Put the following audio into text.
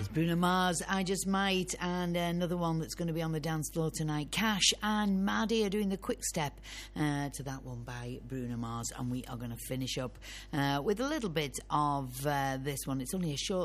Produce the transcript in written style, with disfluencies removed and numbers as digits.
Bruno Mars, I Just Might, and another one that's going to be on the dance floor tonight. Cash and Maddie are doing the quick step to that one by Bruno Mars, and we are going to finish up with a little bit of this one. It's only a short